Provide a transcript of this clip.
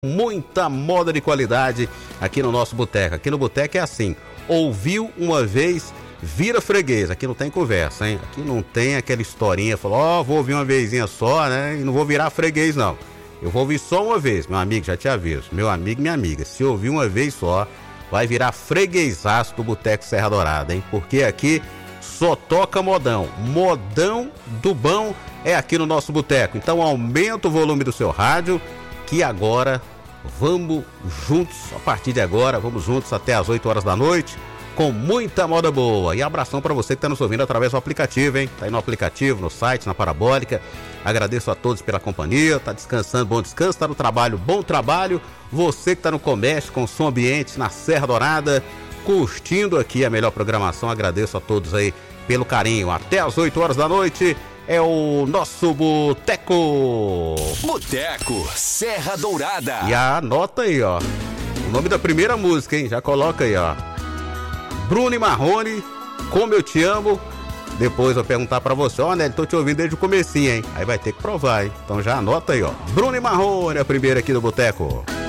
Muita moda de qualidade aqui no nosso boteco. Aqui no boteco é assim, ouviu uma vez, vira freguês. Aqui não tem conversa, hein? Aqui não tem aquela historinha, falou, vou ouvir uma vezinha só, né? E não vou virar freguês, não. Eu vou ouvir só uma vez, meu amigo, já te aviso. Meu amigo e minha amiga, se ouvir uma vez só, vai virar freguesaço do Boteco Serra Dourada, hein? Porque aqui só toca modão. Modão do bom é aqui no nosso boteco. Então aumenta o volume do seu rádio, que agora vamos juntos, a partir de agora, vamos juntos até as 8 horas da noite, com muita moda boa. E abração para você que está nos ouvindo através do aplicativo, hein? Tá aí no aplicativo, no site, na Parabólica. Agradeço a todos pela companhia, tá descansando, bom descanso, tá no trabalho, bom trabalho. Você que tá no comércio, com som ambiente, na Serra Dourada, curtindo aqui a melhor programação, agradeço a todos aí pelo carinho. Até as 8 horas da noite é o nosso Boteco. Boteco Serra Dourada. E anota aí, ó, o nome da primeira música, hein? Já coloca aí, ó. Bruno e Marrone, Como Eu Te Amo. Depois eu vou perguntar pra você, ó, Nelly, tô te ouvindo desde o comecinho, hein? Aí vai ter que provar, hein? Então já anota aí, ó. Bruno e Marrone, a primeira aqui do Boteco.